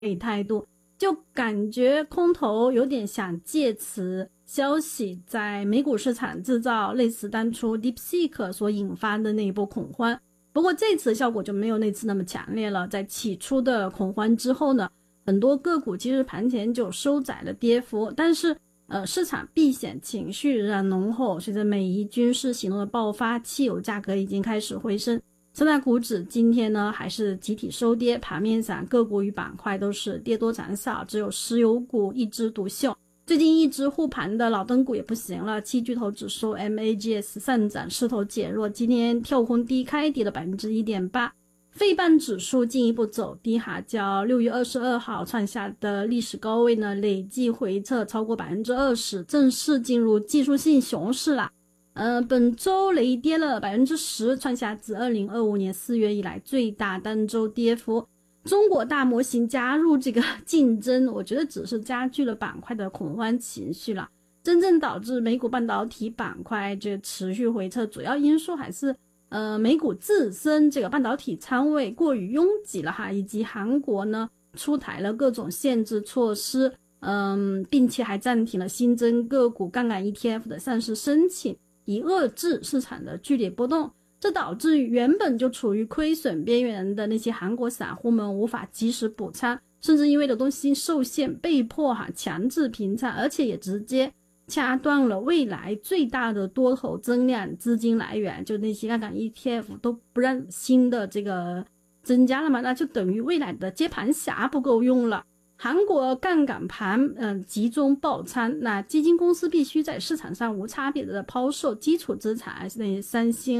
态度，就感觉空头有点想借此消息在美股市场制造类似当初 DeepSeek 所引发的那一波恐慌。不过这次效果就没有那次那么强烈了，在起初的恐慌之后呢，很多个股其实盘前就收窄了跌幅，但是市场避险情绪仍然浓厚，随着美伊军事行动的爆发，汽油价格已经开始回升。三大股指今天呢还是集体收跌，盘面上个股与板块都是跌多涨少，只有石油股一枝独秀。最近一直护盘的老灯股也不行了，七巨头指数 MAGS 上涨势头减弱，今天跳空低开跌了 1.8%。费半指数进一步走低较6月22号创下的历史高位呢，累计回撤超过 20%， 正式进入技术性熊市了。本周累跌了 10%， 创下自2025年4月以来最大单周跌幅。中国大模型加入这个竞争，我觉得只是加剧了板块的恐慌情绪了。真正导致美股半导体板块这持续回撤，主要因素还是美股自身这个半导体仓位过于拥挤了以及韩国呢出台了各种限制措施，并且还暂停了新增个股杠杆 ETF 的上市申请，以遏制市场的剧烈波动。这导致原本就处于亏损边缘的那些韩国散户们无法及时补仓，甚至因为流动性受限被迫强制平仓，而且也直接掐断了未来最大的多头增量资金来源，就那些杠杆 ETF 都不让新的这个增加了嘛，那就等于未来的接盘侠不够用了。韩国杠杆盘集中爆仓，那基金公司必须在市场上无差别的抛售基础资产，那些三星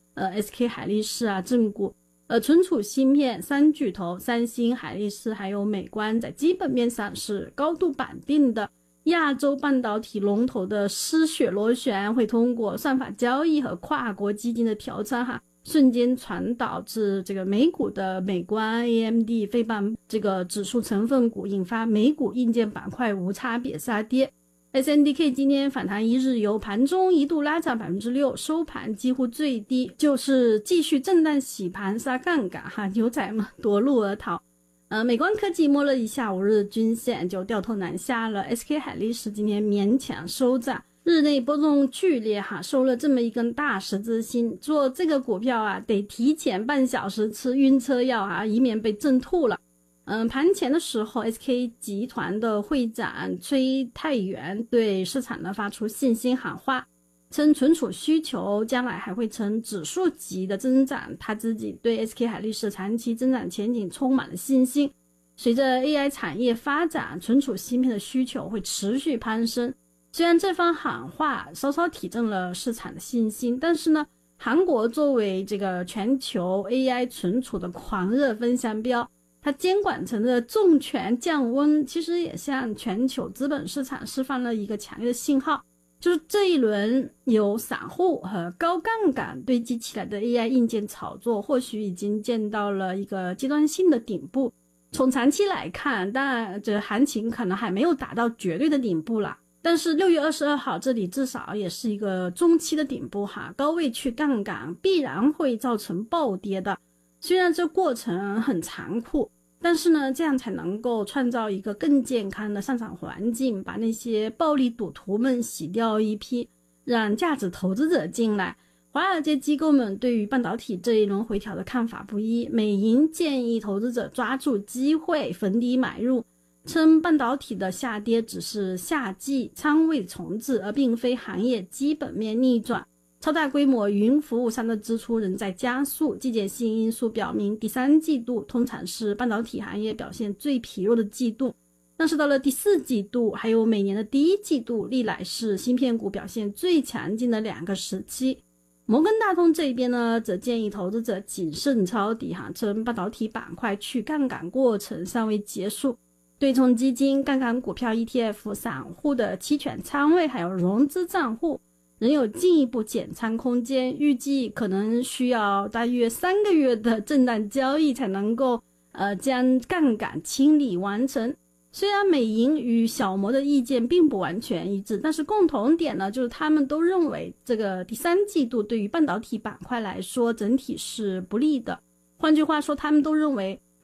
SK 海力士正股存储芯片三巨头三星、海力士还有美光在基本面上是高度绑定的。亚洲半导体龙头的失血螺旋会通过算法交易和跨国基金的调仓瞬间传导至这个美股的美光、AMD、费半这个指数成分股，引发美股硬件板块无差别杀跌。SNDK 今天反弹一日游，盘中一度拉涨 6%， 收盘几乎最低，就是继续震荡洗盘杀杠杆牛仔们夺路而逃。美光科技摸了一下5日均线就掉头南下了。 SK 海力士今天勉强收涨，日内波动剧烈收了这么一根大十字星，做这个股票得提前半小时吃晕车药以免被震吐了。盘前的时候 SK 集团的会长崔泰元对市场呢发出信心喊话，称存储需求将来还会呈指数级的增长，他自己对 SK 海力士长期增长前景充满了信心。随着 AI 产业发展，存储芯片的需求会持续攀升。虽然这番喊话稍稍提振了市场的信心，但是呢，韩国作为这个全球 AI 存储的狂热分享标，它监管层的重拳降温，其实也向全球资本市场释放了一个强烈的信号，就是这一轮由散户和高杠杆堆积起来的 AI 硬件炒作，或许已经见到了一个阶段性的顶部。从长期来看，当然这行情可能还没有达到绝对的顶部了，但是6月22号这里至少也是一个中期的顶部高位去杠杆必然会造成暴跌的。虽然这过程很残酷，但是呢，这样才能够创造一个更健康的上涨环境，把那些暴力赌徒们洗掉一批，让价值投资者进来。华尔街机构们对于半导体这一轮回调的看法不一，美银建议投资者抓住机会逢低买入，称半导体的下跌只是夏季仓位重置，而并非行业基本面逆转。超大规模云服务商的支出仍在加速，季节性因素表明第三季度通常是半导体行业表现最疲弱的季度，但是到了第四季度还有每年的第一季度，历来是芯片股表现最强劲的2个时期。摩根大通这边呢，则建议投资者谨慎抄底称半导体板块去杠杆过程尚未结束，对冲基金、杠杆股票 ETF、 散户的期权仓位还有融资账户仍有进一步减仓空间，预计可能需要大约3个月的震荡交易才能够将杠杆清理完成。虽然美银与小摩的意见并不完全一致，但是共同点呢，就是他们都认为这个第三季度对于半导体板块来说整体是不利的。换句话说，他们都认为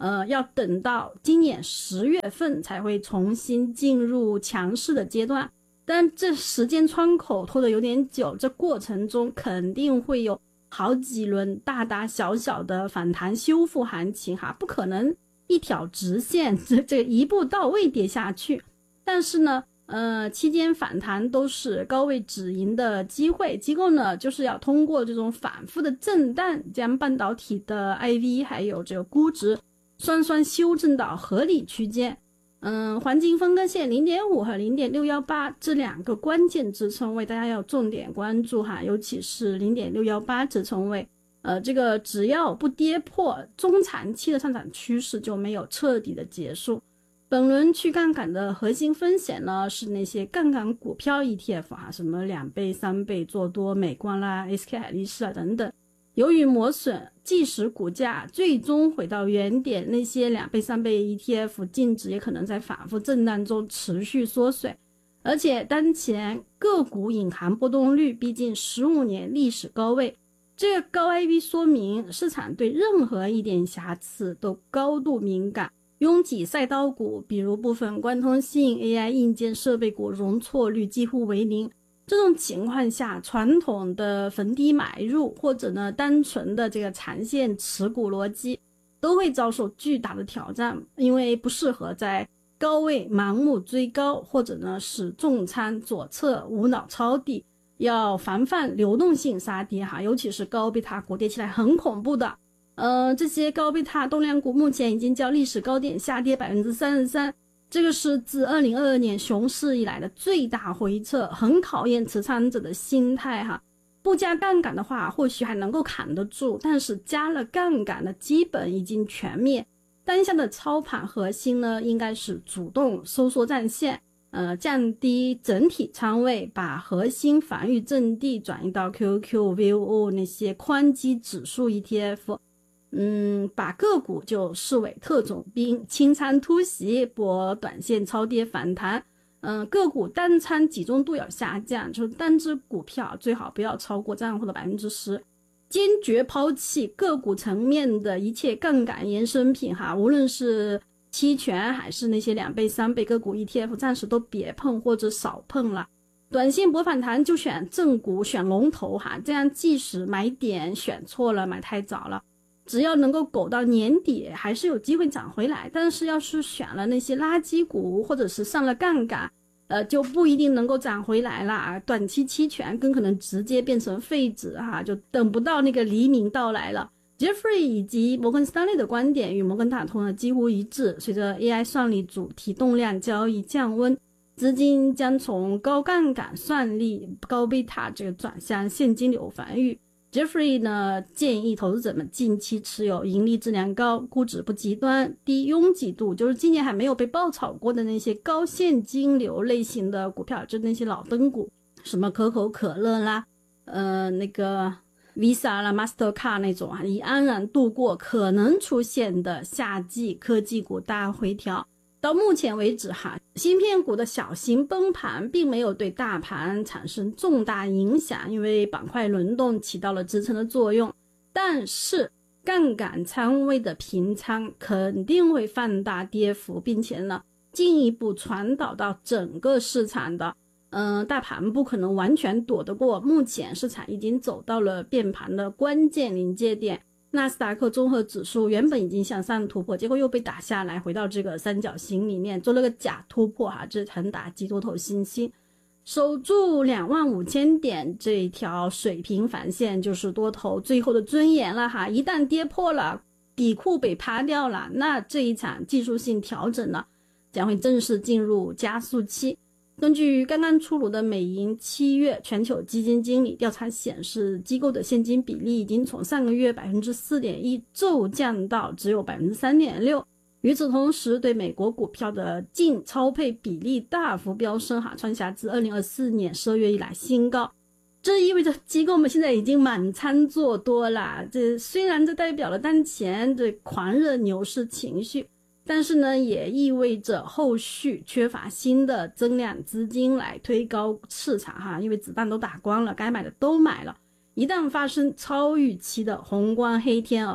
要等到今年10月份才会重新进入强势的阶段。但这时间窗口拖得有点久，这过程中肯定会有好几轮大大小小的反弹修复行情哈，不可能一条直线这一步到位跌下去。但是呢期间反弹都是高位止盈的机会，机构呢就是要通过这种反复的震荡，将半导体的 IV 还有这个估值双双修正到合理区间。黄金分割线 0.5 和 0.618 这两个关键支撑位大家要重点关注哈，尤其是 0.618 支撑位，这个只要不跌破，中长期的上涨趋势就没有彻底的结束。本轮去杠杆的核心风险呢，是那些杠杆股票 ETF 哈，什么2倍、3倍做多美光啦、SK 海力士啊等等。由于磨损，即使股价最终回到原点，那些2倍、3倍 ETF 净值也可能在反复震荡中持续缩水。而且当前个股隐含波动率逼近15年历史高位，这个高 IV 说明市场对任何一点瑕疵都高度敏感。拥挤赛道股，比如部分光通信、AI 硬件设备股容错率几乎为零。这种情况下，传统的逢低买入或者呢单纯的这个长线持股逻辑都会遭受巨大的挑战，因为不适合在高位盲目追高，或者呢是重仓左侧无脑抄底，要防范流动性杀跌哈，尤其是高贝塔股跌起来很恐怖的。这些高贝塔动量股目前已经较历史高点下跌 33%， 这个是自2022年熊市以来的最大回撤，很考验持仓者的心态哈。不加杠杆的话或许还能够扛得住，但是加了杠杆的基本已经全灭。当下的操盘核心呢，应该是主动收缩战线，降低整体仓位，把核心防御阵地转移到 QQ、VOO 那些宽基指数 ETF。把个股就视为特种兵，清仓突袭，博短线超跌反弹。个股单仓集中度要下降，就是单只股票最好不要超过账户的 10%， 坚决抛弃个股层面的一切杠杆衍生品哈，无论是期权还是那些2倍、3倍个股 ETF， 暂时都别碰或者少碰了。短线博反弹就选正股，选龙头哈，这样即使买点选错了，买太早了，只要能够苟到年底还是有机会涨回来。但是要是选了那些垃圾股或者是上了杠杆，就不一定能够涨回来了。短期期权更可能直接变成废纸哈，就等不到那个黎明到来了。Jeffrey 以及摩根斯丹利的观点与摩根大通的几乎一致，随着 AI 算力主题动量交易降温，资金将从高杠杆算力高贝塔这个转向现金流防御。Jeffrey 呢建议投资者们近期持有盈利质量高、估值不极端、低拥挤度，就是今年还没有被爆炒过的那些高现金流类型的股票，就那些老灯股，什么可口可乐啦，那个 Visa 啦、Mastercard 那种以安然度过可能出现的夏季科技股大回调。到目前为止哈，芯片股的小型崩盘并没有对大盘产生重大影响，因为板块轮动起到了支撑的作用。但是杠杆仓位的平仓肯定会放大跌幅，并且呢进一步传导到整个市场的。大盘不可能完全躲得过，目前市场已经走到了变盘的关键临界点。纳斯达克综合指数原本已经向上突破，结果又被打下来，回到这个三角形里面做了个假突破哈，这很打击多头信心。守住25000点这条水平防线就是多头最后的尊严了哈，一旦跌破了，底库被趴掉了，那这一场技术性调整呢将会正式进入加速期。根据刚刚出炉的美银7月全球基金经理调查显示，机构的现金比例已经从上个月 4.1% 骤降到只有 3.6%。 与此同时，对美国股票的净超配比例大幅飙升哈，创下自2024年12月以来新高。这意味着机构们现在已经满仓做多了，这虽然这代表了当前的狂热牛市情绪，但是呢也意味着后续缺乏新的增量资金来推高市场哈，因为子弹都打光了，该买的都买了。一旦发生超预期的宏观黑天鹅，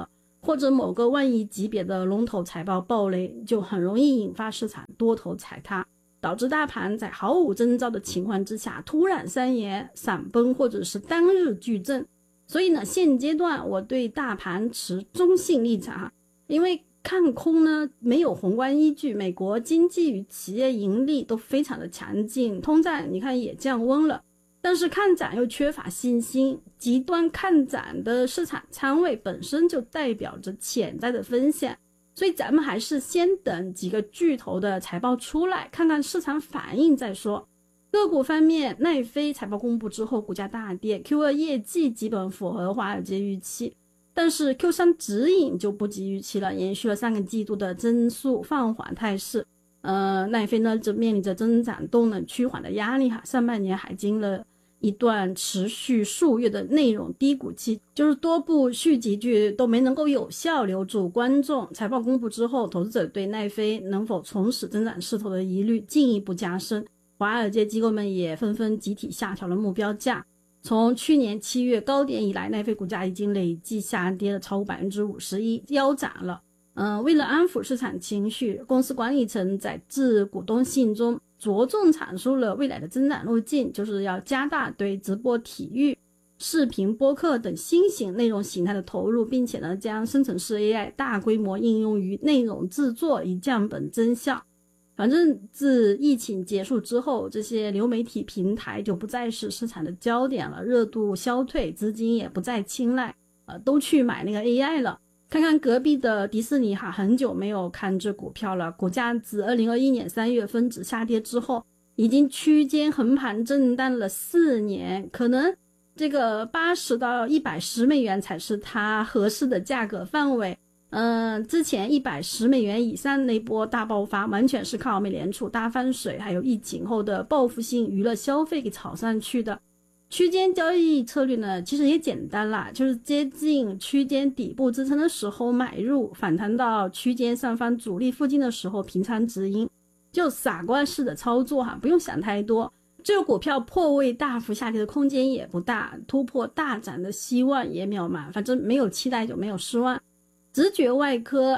或者某个万亿级别的龙头财报暴雷，就很容易引发市场多头踩踏，导致大盘在毫无征兆的情况之下突然3言闪崩，或者是单日巨震。所以呢，现阶段我对大盘持中性立场，因为看空呢没有宏观依据，美国经济与企业盈利都非常的强劲，通胀你看也降温了，但是看涨又缺乏信心，极端看涨的市场仓位本身就代表着潜在的风险，所以咱们还是先等几个巨头的财报出来，看看市场反应再说。个股方面，奈飞财报公布之后股价大跌， Q2 业绩基本符合华尔街预期，但是 Q3 指引就不及预期了，延续了3个季度的增速放缓态势。奈飞呢就面临着增长动能趋缓的压力上半年还经了一段持续数月的内容低谷期，就是多部续集剧都没能够有效留住观众。财报公布之后，投资者对奈飞能否重拾增长势头的疑虑进一步加深，华尔街机构们也纷纷集体下调了目标价。从去年7月高点以来，奈飞股价已经累计下跌了超过 51%， 腰斩了。为了安抚市场情绪，公司管理层在致股东信中着重阐述了未来的增长路径，就是要加大对直播体育、视频播客等新型内容形态的投入，并且呢将生成式 AI 大规模应用于内容制作，以降本增效。反正自疫情结束之后，这些流媒体平台就不再是市场的焦点了，热度消退，资金也不再青睐，都去买那个 AI 了。看看隔壁的迪士尼很久没有看这股票了，股价自2021年3月分指下跌之后，已经区间横盘震荡了4年，可能这个80到110美元才是它合适的价格范围。之前110美元以上那波大爆发，完全是靠美联储大放水，还有疫情后的报复性娱乐消费给炒上去的。区间交易策略呢，其实也简单啦，就是接近区间底部支撑的时候买入，反弹到区间上方阻力附近的时候平仓止盈，就傻瓜式的操作不用想太多。这个股票破位大幅下跌的空间也不大，突破大涨的希望也渺茫，反正没有期待就没有失望。直觉外科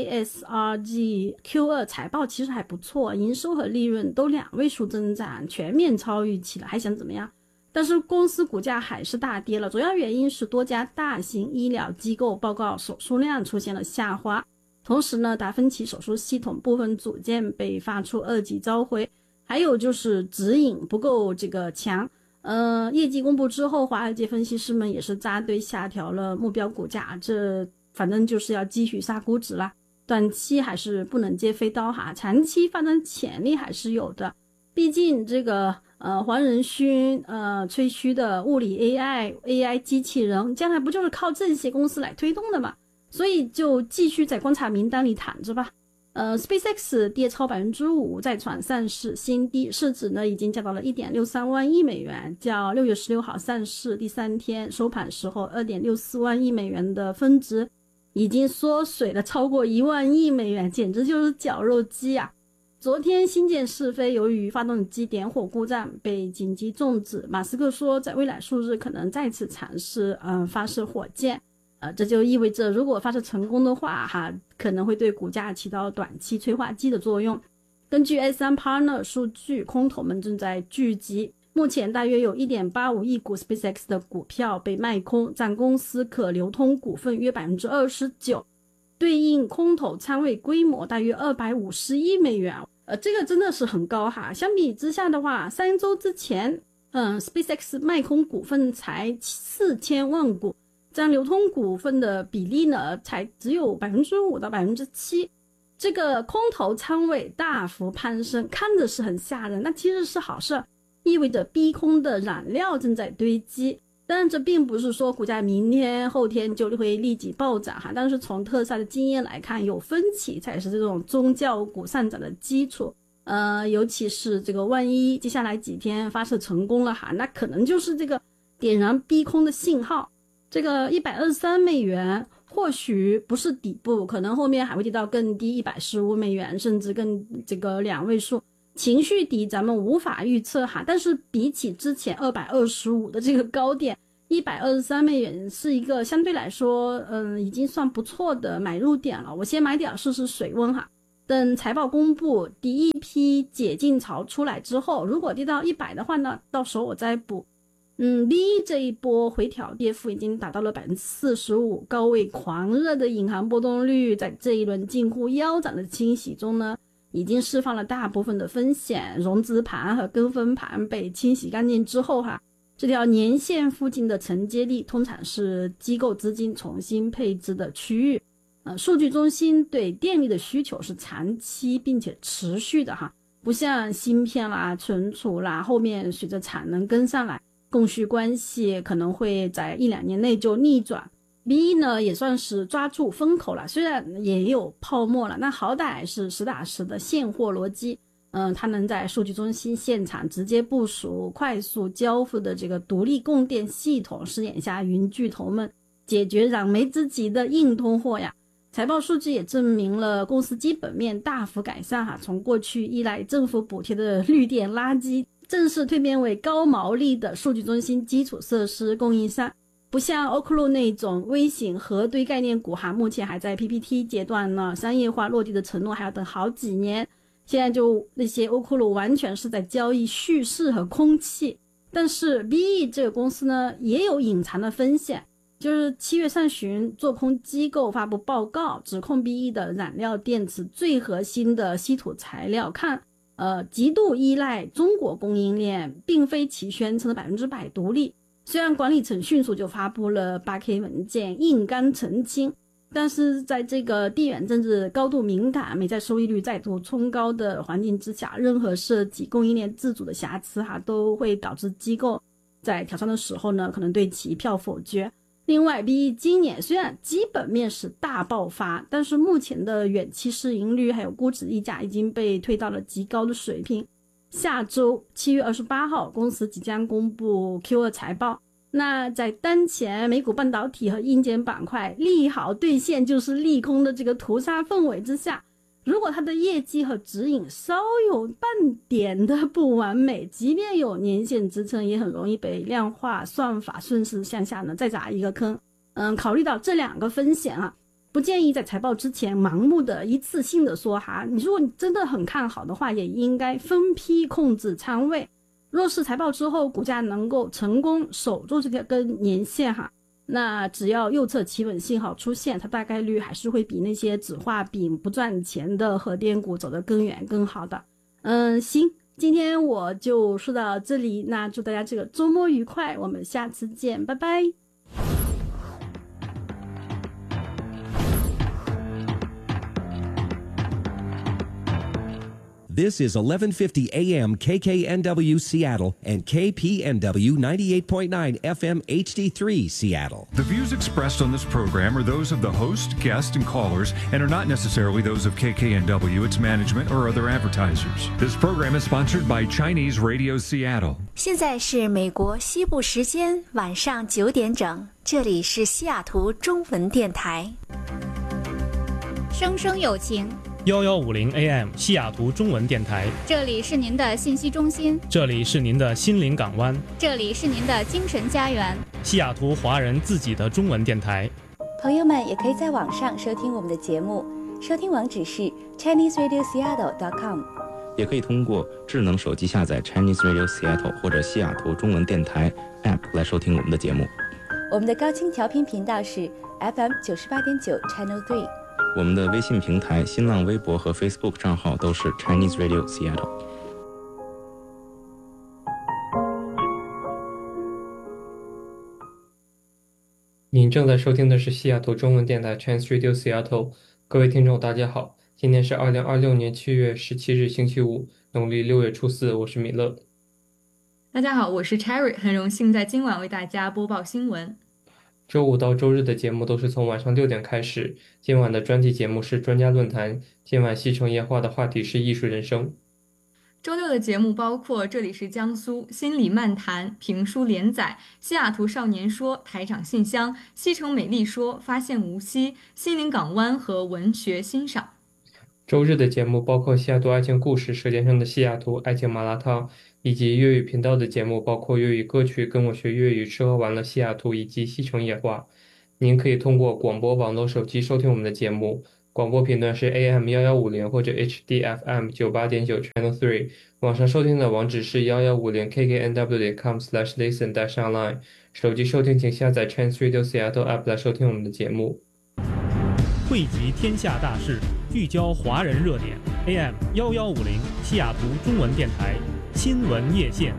ISRG Q2 财报其实还不错，营收和利润都2位数增长，全面超预期了，还想怎么样？但是公司股价还是大跌了，主要原因是多家大型医疗机构报告手术量出现了下滑，同时呢，达芬奇手术系统部分组件被发出2级召回，还有就是指引不够强。业绩公布之后，华尔街分析师们也是扎堆下调了目标股价，这反正就是要继续杀估值啦。短期还是不能接飞刀长期发展潜力还是有的，毕竟这个黄仁勋吹嘘的物理 AI 机器人，将来不就是靠这些公司来推动的嘛？所以就继续在观察名单里躺着吧。SpaceX 跌超 5%， 再创上市新低，市值呢已经降到了 1.63 万亿美元，较6月16号上市第3天收盘时候 2.64 万亿美元的分值已经缩水了超过1万亿美元，简直就是绞肉机啊！昨天新建试飞，由于发动机点火故障被紧急终止，马斯克说在未来数日可能再次尝试发射火箭，这就意味着如果发射成功的话可能会对股价起到短期催化剂的作用。根据 S3 Partner 数据，空头们正在聚集，目前大约有 1.85 亿股 SpaceX 的股票被卖空，占公司可流通股份约 29%， 对应空头仓位规模大约250亿美元。这个真的是很高相比之下的话，3周之前SpaceX 卖空股份才4000万股，占流通股份的比例呢才只有 5% 到 7%。 这个空头仓位大幅攀升，看着是很吓人，那其实是好事，意味着逼空的燃料正在堆积。当然这并不是说股价明天后天就会立即暴涨但是从特斯拉的经验来看，有分歧才是这种宗教股上涨的基础。尤其是这个万一接下来几天发射成功了那可能就是这个点燃逼空的信号。这个123美元或许不是底部，可能后面还会跌到更低115美元，甚至更2位数。情绪底咱们无法预测但是比起之前225的这个高点 ，$123是一个相对来说已经算不错的买入点了。我先买点试试水温哈。等财报公布，第一批解禁潮出来之后，如果跌到100的话呢，到时候我再补。BE 这一波回调跌幅已经达到了45%，高位狂热的银行波动率在这一轮近乎腰斩的清洗中呢，已经释放了大部分的风险，融资盘和跟风盘被清洗干净之后哈，这条年线附近的承接力通常是机构资金重新配置的区域。数据中心对电力的需求是长期并且持续的哈，不像芯片啦、存储啦，后面随着产能跟上来，供需关系可能会在1-2年内就逆转。BE 呢也算是抓住风口了，虽然也有泡沫了，那好歹是实打实的现货逻辑。它能在数据中心现场直接部署快速交付的这个独立供电系统，饰演下云巨头们解决燃眉之急的硬通货呀。财报数据也证明了公司基本面大幅改善哈，从过去依赖政府补贴的绿电垃圾正式蜕变为高毛利的数据中心基础设施供应商。不像欧酷路那种微型核堆概念股哈，目前还在 PPT 阶段呢，商业化落地的承诺还要等好几年。现在就那些欧酷路完全是在交易叙事和空气。但是 BE 这个公司呢也有隐藏的风险，就是7月上旬做空机构发布报告，指控 BE 的燃料电池最核心的稀土材料看极度依赖中国供应链，并非其宣称的100%独立。虽然管理层迅速就发布了8K 文件硬刚澄清，但是在这个地缘政治高度敏感、美债收益率再度冲高的环境之下，任何涉及供应链自主的瑕疵都会导致机构在调仓的时候呢，可能对其一票否决。另外 BE 今年虽然基本面是大爆发，但是目前的远期市盈率还有估值溢价已经被推到了极高的水平。下周7月28号公司即将公布 Q2 财报，那在当前美股半导体和硬件板块利好兑现就是利空的这个屠杀氛围之下，如果它的业绩和指引稍有半点的不完美，即便有年线支撑，也很容易被量化算法顺势向下呢再砸一个坑。考虑到这两个风险不建议在财报之前盲目的一次性的说哈，如果你真的很看好的话，也应该分批控制仓位。若是财报之后股价能够成功守住这条根年线那只要右侧企稳信号出现，它大概率还是会比那些只画饼不赚钱的核电股走得更远更好的。行，今天我就说到这里，那祝大家这个周末愉快，我们下次见，拜拜。 This is 1150 AM KKNW Seattle and KPNW 98.9 FM HD3 Seattle. The views expressed on this program are those of the host, guests, and callers and are not necessarily those of KKNW, its management, or other advertisers. This program is sponsored by Chinese Radio Seattle. 现在是美国西部时间晚上9点整，这里是西雅图中文电台。 声声有情 1150 AM 西雅图中文电台， 这里是您的信息中心， 这里是您的心灵港湾， 这里是您的精神家园， 西雅图华人自己的中文电台。 朋友们也可以在网上收听我们的节目，收听网址是 ChineseRadioSeattle.com， 也可以通过智能手机下载 Chinese Radio Seattle 或者西雅图中文电台 App 来收听我们的节目。 我们的高清调频频道是 FM 98.9 Channel 3。 我们的微信平台、新浪微博和 Facebook 账号都是 Chinese Radio Seattle。 您正在收听的是西雅图中文电台 Chinese Radio Seattle。各位听众，大家好，今天是2026年7月17日星期五，农历6月初4，我是米勒。 大家好，我是 Cherry， 很荣幸在今晚为大家播报新闻。 周五到周日的节目都是从晚上6点开始，今晚的专题节目是专家论坛，今晚西城夜话的话题是艺术人生。 周六的节目包括这里是江苏、心理漫谈、评书连载、西雅图少年说、台长信箱、西城美丽说、发现无锡、心灵港湾和文学欣赏。 周日的节目包括西雅图爱情故事、舌尖上的西雅图、爱情麻辣烫，以及粤语频道的节目包括粤语歌曲、跟我学粤语、吃喝玩乐西雅图以及西城野话。您可以通过广播网络手机收听我们的节目，广播频段是 AM1150 或者 HDFM 98.9 Channel 3，网上收听的网址是1150kknw.com/listen-online，手机收听请下载 Trans Radio Seattle App 来收听我们的节目。 汇集天下大事，聚焦华人热点。AM1150西雅图中文电台新闻夜线。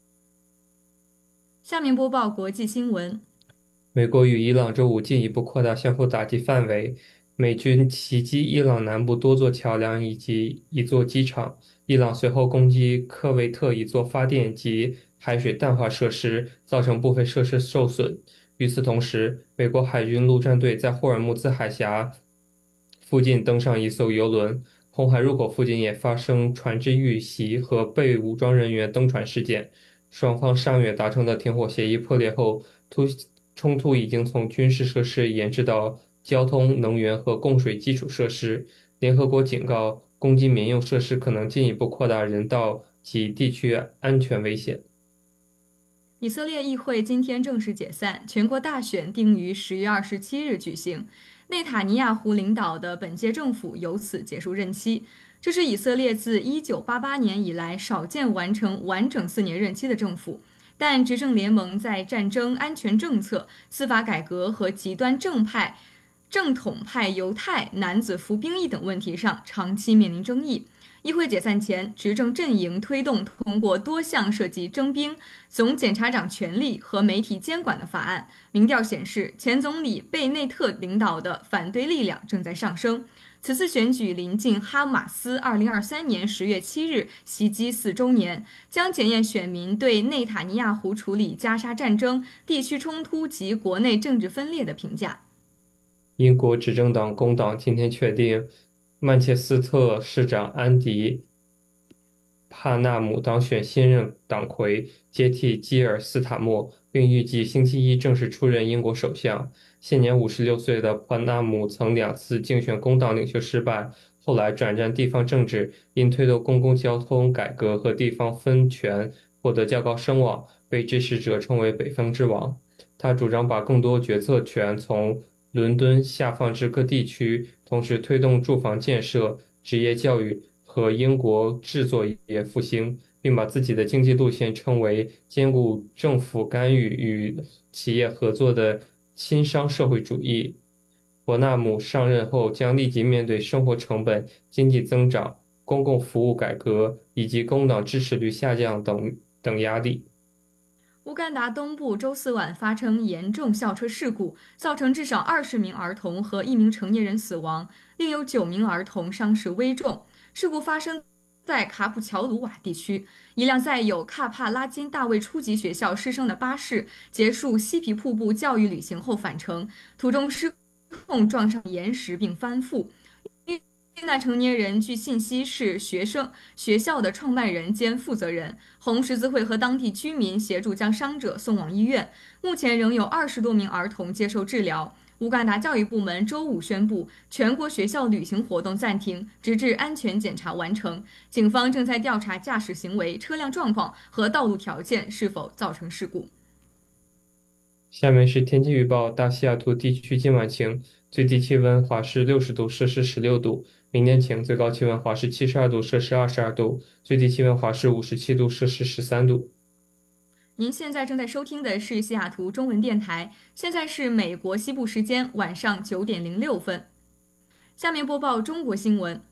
下面播报国际新闻。 美国与伊朗周五进一步扩大相互打击范围，美军袭击伊朗南部多座桥梁以及一座机场。伊朗随后攻击科威特一座发电及海水淡化设施，造成部分设施受损。与此同时，美国海军陆战队在霍尔木兹海峡附近登上一艘油轮，红海入口附近也发生船只遇袭和被武装人员登船事件。双方上月达成的停火协议破裂后，冲突已经从军事设施延至到交通、能源和供水基础设施。联合国警告，攻击民用设施可能进一步扩大人道及地区安全危险。 以色列议会今天正式解散，全国大选定于10月27日举行。内塔尼亚胡领导的本届政府由此结束任期，这是以色列自1988年以来少见完成完整4年任期的政府。但执政联盟在战争、安全政策、司法改革和极端正统派犹太男子服兵役等问题上长期面临争议。议会解散前，执政阵营推动通过多项涉及征兵、总检察长权力和媒体监管的法案。民调显示，前总理贝内特领导的反对力量正在上升。此次选举临近哈马斯2023年10月7日袭击4周年，将检验选民对内塔尼亚胡处理加沙战争、地区冲突及国内政治分裂的评价。 英国执政党工党今天确定曼彻斯特市长安迪·帕纳姆当选新任党魁，接替基尔·斯塔默，并预计星期一正式出任英国首相。现年56岁的帕纳姆曾2次竞选工党领袖失败，后来转战地方政治，因推动公共交通改革和地方分权获得较高声望，被支持者称为北风之王。他主张把更多决策权从伦敦下放至各地区，同时推动住房建设、职业教育和英国制作业复兴，并把自己的经济路线称为兼顾政府干预与企业合作的亲商社会主义。伯纳姆上任后将立即面对生活成本、经济增长、公共服务改革以及工党支持率下降等压力。 乌干达东部周4晚发生严重校车事故，造成至少20名儿童和1名成年人死亡，另有9名儿童伤势危重。事故发生在卡普乔鲁瓦地区，一辆载有卡帕拉金大卫初级学校师生的巴士结束西皮瀑布教育旅行后返程，途中失控撞上岩石并翻覆。遇难成年人据信息是学校的创办人兼负责人。红十字会和当地居民协助将伤者送往医院，目前仍有20多名儿童接受治疗。乌干达教育部门周五宣布，全国学校旅行活动暂停，直至安全检查完成。警方正在调查驾驶行为、车辆状况和道路条件是否造成事故。 下面是天气预报：大西雅图地区今晚晴，最低气温华氏60度摄氏16度；明天晴，最高气温华氏72度摄氏22度，最低气温华氏57度摄氏13度。 您现在正在收听的是西雅图中文电台，现在是美国西部时间晚上9点06分。下面播报中国新闻。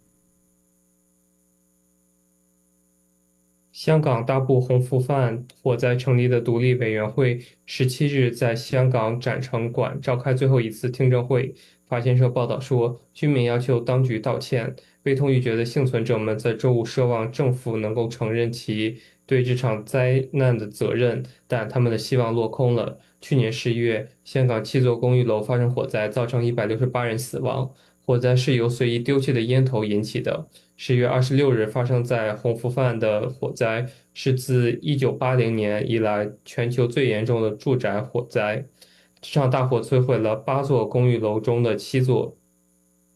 香港大埔洪福范火灾成立的独立委员会17日在香港展城馆召开最后一次听证会。法新社报道说，居民要求当局道歉。悲痛欲绝的幸存者们在周五奢望政府能够承认其对这场灾难的责任，但他们的希望落空了。去年11月，香港7座公寓楼发生火灾，造成168人死亡。火灾是由随意丢弃的烟头引起的。10月26日发生在洪福范的火灾是自1980年以来全球最严重的住宅火灾。这场大火摧毁了8座公寓楼中的7座。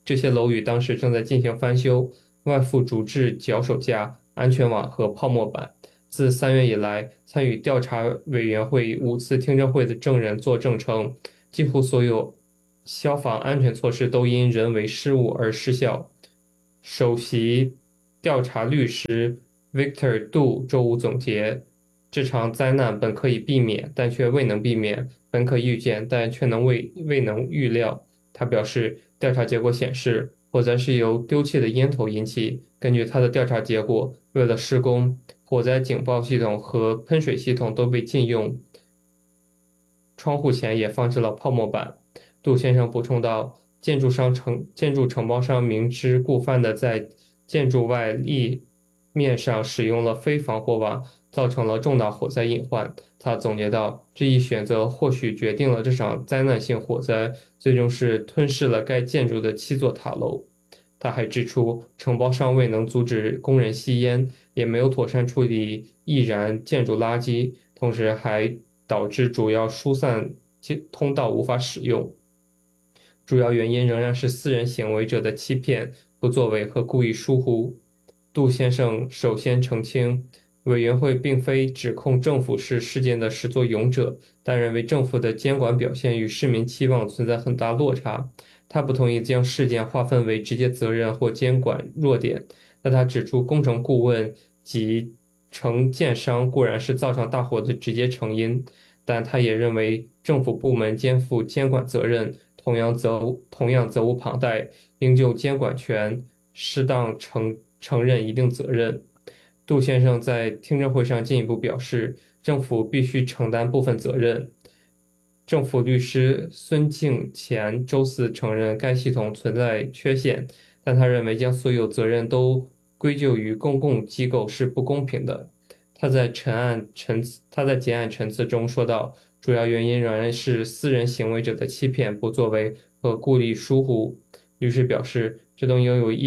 这些楼宇当时正在进行翻修，外附竹制脚手架、安全网和泡沫板。自3月以来，参与调查委员会5次听证会的证人作证称，几乎所有消防安全措施都因人为失误而失效。首席调查律师 Victor Du 周五总结，这场灾难本可以避免，但却未能避免；本可预见，但却未能预料。他表示，调查结果显示，火灾是由丢弃的烟头引起。根据他的调查结果，为了施工，火灾警报系统和喷水系统都被禁用，窗户前也放置了泡沫板。杜先生补充道，建筑承包商明知故犯地在建筑外立面上使用了非防火网，造成了重大火灾隐患。他总结道，这一选择或许决定了这场灾难性火灾最终是吞噬了该建筑的7座塔楼。他还指出，承包商未能阻止工人吸烟，也没有妥善处理易燃建筑垃圾，同时还导致主要疏散通道无法使用。主要原因仍然是私人行为者的欺骗、不作为和故意疏忽。杜先生首先澄清，委员会并非指控政府是事件的始作俑者，但认为政府的监管表现与市民期望存在很大落差。他不同意将事件划分为直接责任或监管弱点，但他指出，工程顾问及承建商固然是造成大火的直接成因，但他也认为政府部门肩负监管责任，同样责无旁贷，应就监管权适当承认一定责任。杜先生在听证会上进一步表示，政府必须承担部分责任。政府律师孙敬前周四承认该系统存在缺陷，但他认为将所有责任都归咎于公共机构是不公平的。他在结案陈词中说道，主要原因仍然是私人行为者的欺骗、不作为和故意疏忽。律师表示，这栋拥有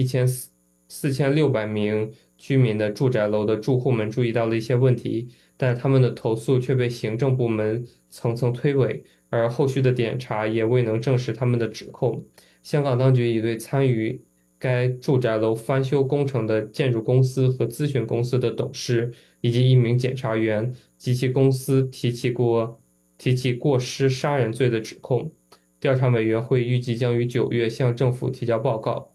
4600名居民的住宅楼的住户们注意到了一些问题，但他们的投诉却被行政部门层层推诿，而后续的检查也未能证实他们的指控。香港当局已对参与该住宅楼翻修工程的建筑公司和咨询公司的董事以及1名检察员及其公司提起过失杀人罪的指控。调查委员会预计将于9月向政府提交报告。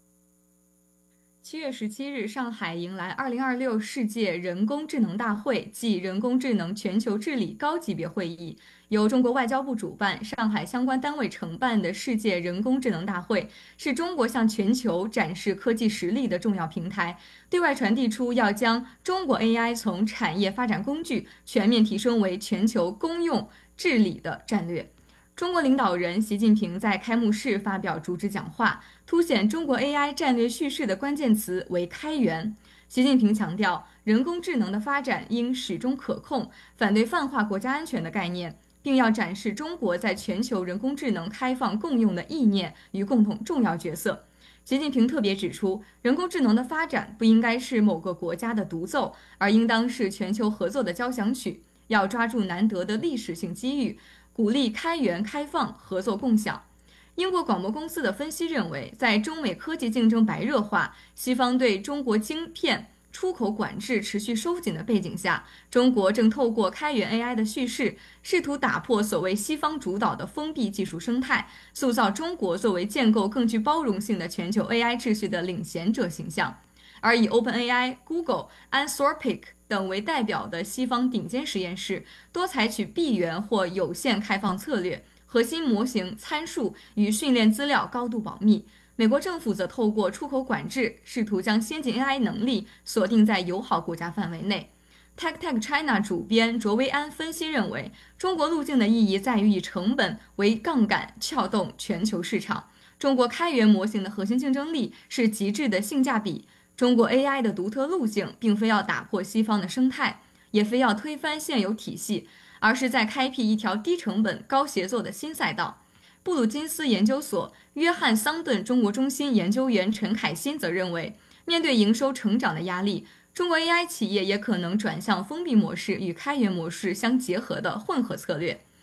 7月17日，上海迎来2026世界人工智能大会暨人工智能全球治理高级别会议，由中国外交部主办，上海相关单位承办的世界人工智能大会，是中国向全球展示科技实力的重要平台，对外传递出要将中国 AI 从产业发展工具全面提升为全球公用治理的战略。中国领导人习近平在开幕式发表主旨讲话，凸显中国 AI 战略叙事的关键词为开源。习近平强调，人工智能的发展应始终可控，反对泛化国家安全的概念，并要展示中国在全球人工智能开放共用的意念与共同重要角色。习近平特别指出，人工智能的发展不应该是某个国家的独奏，而应当是全球合作的交响曲，要抓住难得的历史性机遇，鼓励开源、开放、合作共享。英国广播公司的分析认为，在中美科技竞争白热化、西方对中国晶片出口管制持续收紧的背景下，中国正透过开源 AI 的叙事，试图打破所谓西方主导的封闭技术生态，塑造中国作为建构更具包容性的全球 AI 秩序的领先者形象。而以 OpenAI、Google、Anthropic 等为代表的西方顶尖实验室，多采取闭源或有限开放策略，核心模型、参数与训练资料高度保密。美国政府则透过出口管制，试图将先进 AI 能力锁定在友好国家范围内。TechTech China 主编卓维安分析认为，中国路径的意义在于以成本为杠杆撬动全球市场。中国开源模型的核心竞争力是极致的性价比。中国 AI 的独特路径并非要打破西方的生态，也非要推翻现有体系，而是在开辟一条低成本、高协作的新赛道。布鲁金斯研究所约翰桑顿中国中心研究员陈凯欣则认为，面对营收成长的压力，中国 AI 企业也可能转向封闭模式与开源模式相结合的混合策略。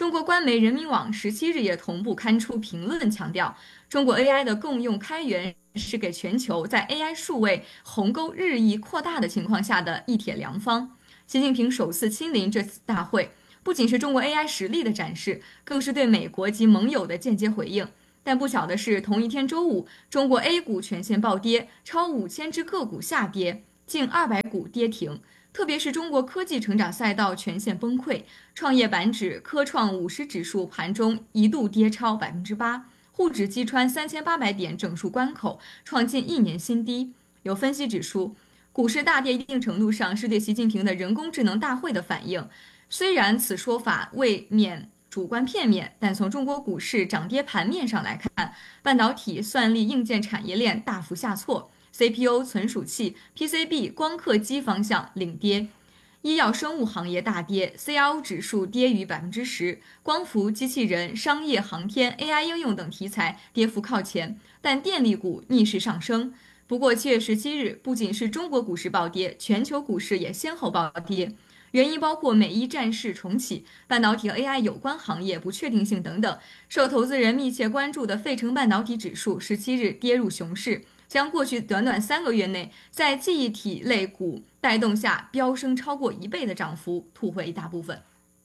中国官媒人民网17日也同步刊出评论，强调中国 AI 的共用开源是给全球在 AI 数位鸿沟日益扩大的情况下的一帖良方。习近平首次亲临这次大会，不仅是中国 AI 实力的展示，更是对美国及盟友的间接回应。但不巧的是，同一天周五，中国 A 股全线暴跌，超5000只个股下跌，近200股跌停。特别是中国科技成长赛道全线崩溃，创业板指科创50指数盘中一度跌超8%，沪指击穿3800点整数关口，创近1年新低。有分析指出，股市大跌一定程度上是对习近平的人工智能大会的反应。虽然此说法未免主观片面，但从中国股市涨跌盘面上来看，半导体、算力、硬件产业链大幅下挫。CPU、存储器、PCB、光刻机方向领跌，医药生物行业大跌 ，CRO 指数跌逾10%，光伏、机器人、商业、航天、AI 应用等题材跌幅靠前，但电力股逆势上升。不过7月17日，不仅是中国股市暴跌，全球股市也先后暴跌。原因包括美伊战事重启、半导体和 AI 有关行业不确定性等等。受投资人密切关注的费城半导体指数17日跌入熊市。将过去短短3个月内，在记忆体类股带动下飙升超过1倍的涨幅，吐回一大部分。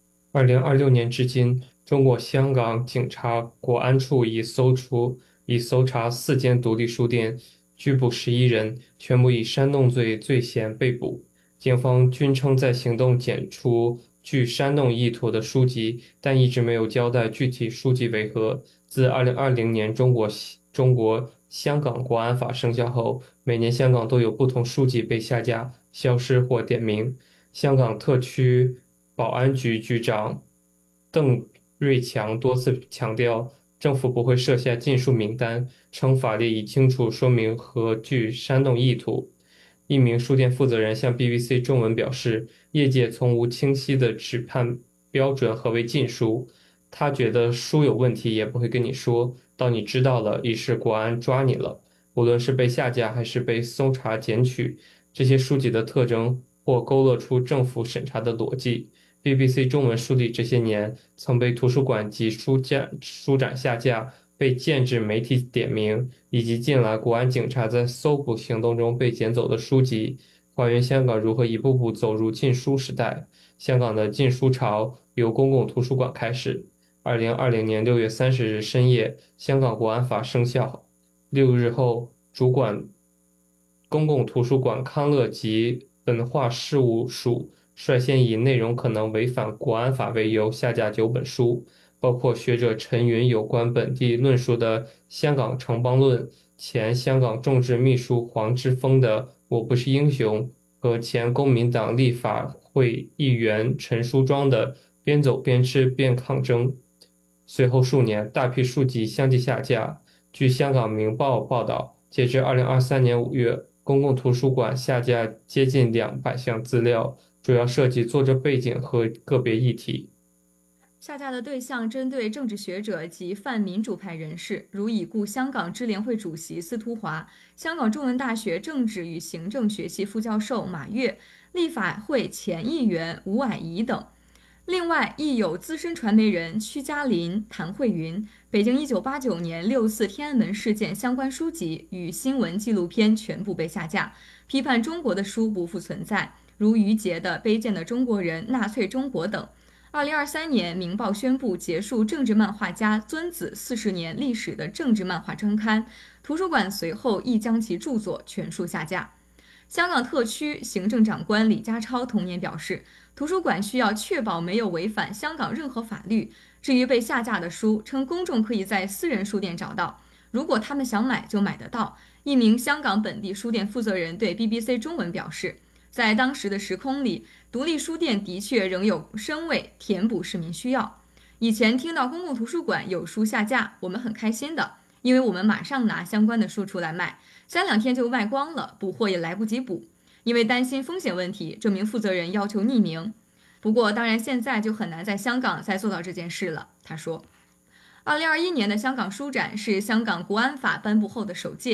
2026年至今，中国香港警察国安处已搜查4间独立书店，拘捕11人，全部以煽动罪罪嫌被捕。警方均称在行动检出具煽动意图的书籍，但一直没有交代具体书籍为何。自2020年中国香港国安法生效后，每年香港都有不同书籍被下架、消失或点名。香港特区保安局局长邓瑞强多次强调，政府不会设下禁书名单，称法律已清楚说明何具煽动意图。一名书店负责人向 BBC 中文表示，业界从无清晰的指判标准何为禁书，他觉得书有问题也不会跟你说，到你知道了，已是国安抓你了。无论是被下架还是被搜查检举，这些书籍的特征或勾勒出政府审查的逻辑。BBC 中文梳理这些年曾被图书馆及书展下架、被建制媒体点名，以及近来国安警察在搜捕行动中被捡走的书籍，还原香港如何一步步走入禁书时代。香港的禁书潮由公共图书馆开始。2020年6月30日深夜，香港国安法生效，6日后，主管公共图书馆康乐及文化事务署率先以内容可能违反国安法为由下架9本书，包括学者陈云有关本地论述的《香港城邦论》，前香港众志秘书黄之锋的《我不是英雄》，和前公民党立法会议员陈淑庄的《边走边吃边抗争》。随后数年，大批书籍相继下架。据香港明报报道，截至2023年5月，公共图书馆下架接近200项资料，主要涉及作者背景和个别议题。 下架的对象针对政治学者及泛民主派人士，如已故香港支联会主席司徒华、香港中文大学政治与行政学系副教授马跃、立法会前议员吴霭仪等。另外，亦有资深传媒人屈嘉林、谭慧云、北京1989年6四天安门事件相关书籍与新闻纪录片全部被下架，批判中国的书不复存在，如于杰的《卑贱的中国人》、纳粹中国等。2023年，《明报》宣布结束政治漫画家尊子40年历史的政治漫画专刊，图书馆随后亦将其著作全数下架。香港特区行政长官李家超同年表示，图书馆需要确保没有违反香港任何法律。至于被下架的书，称公众可以在私人书店找到，如果他们想买就买得到。一名香港本地书店负责人对 BBC 中文表示，在当时的时空里，独立书店的确仍有身位，填补市民需要。以前听到公共图书馆有书下架，我们很开心的，因为我们马上拿相关的书出来卖，3-2天就卖光了，补货也来不及补。因为担心风险问题，这名负责人要求匿名。不过当然现在就很难在香港再做到这件事了，他说。2021年的香港书展是香港国安法颁布后的首届，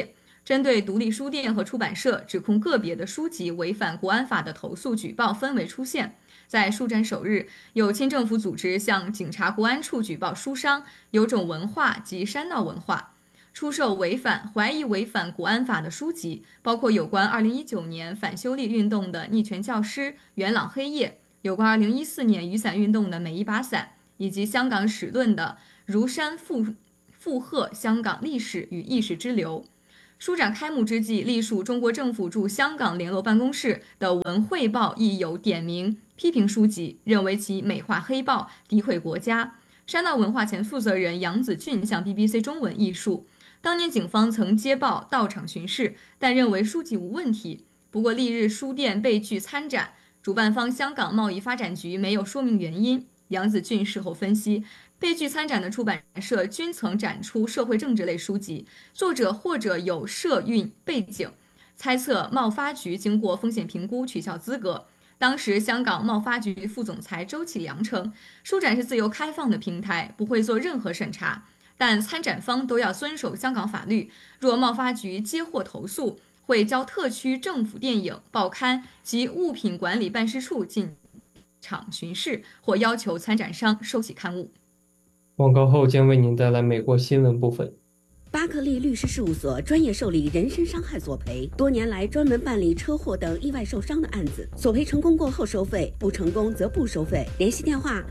针对独立书店和出版社指控个别的书籍违反国安法的投诉举报纷为出现。在书展首日，有亲政府组织向警察国安处举报书商有种文化及山闹文化，出售怀疑违反国安法的书籍，包括有关2019年反修例运动的《逆权教师》、《元朗黑夜》，有关2014年雨伞运动的《每一把伞》，以及香港史论的《如山附鹤香港历史与意识之流》。书展开幕之际，隶属中国政府驻香港联络办公室的文汇报亦有点名批评书籍，认为其美化黑豹、诋毁国家。山闹文化前负责人杨子俊向 BBC 中文忆述，当年警方曾接报到场巡视，但认为书籍无问题。不过翌日书店被拒参展，主办方香港贸易发展局没有说明原因。杨子俊事后分析，被拒参展的出版社均曾展出社会政治类书籍，作者或者有社运背景，猜测贸发局经过风险评估取消资格。当时香港贸发局副总裁周启良称，书展是自由开放的平台，不会做任何审查，但参展方都要遵守香港法律，若贸发局接获投诉，会交特区政府电影、报刊及物品管理办事处进场巡视，或要求参展商收起刊物。 广告后将为您带来美国新闻部分。 巴克利律师事务所专业受理人身伤害索赔，多年来专门办理车祸等意外受伤的案子，索赔成功过后收费，不成功则不收费。联系电话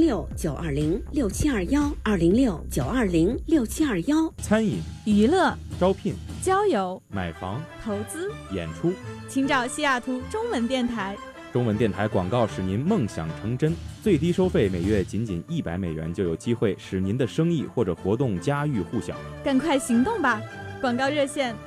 206-920-6721，206-920-6721。 餐饮、 娱乐、 招聘、 交友、 买房、 投资、 演出， 请找西雅图中文电台。 中文电台广告使您梦想成真，最低收费每月仅$100，就有机会使您的生意或者活动家喻户晓。 赶快行动吧！广告热线